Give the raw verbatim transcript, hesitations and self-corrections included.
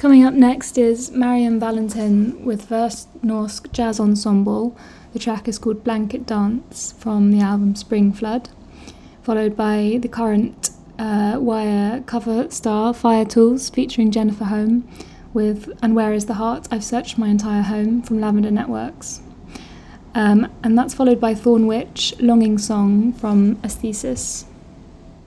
Coming up next is Marian Valentin with First Norsk Jazz Ensemble. The track is called Blanket Dance from the album Spring Flood, followed by the current uh, Wire cover star Fire Tools featuring Jennifer Home with And Where Is the Heart? I've Searched My Entire Home from Lavender Networks. Um, and that's followed by Thorn Witch, Longing Song from Aesthesis.